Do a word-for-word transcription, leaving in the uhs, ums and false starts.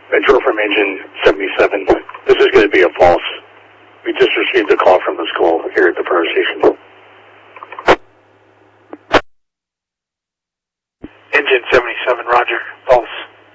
Metro from engine seventy-seven. This is going to be a false. We just received a call from the school here at the power station. Engine seventy-seven, roger. False.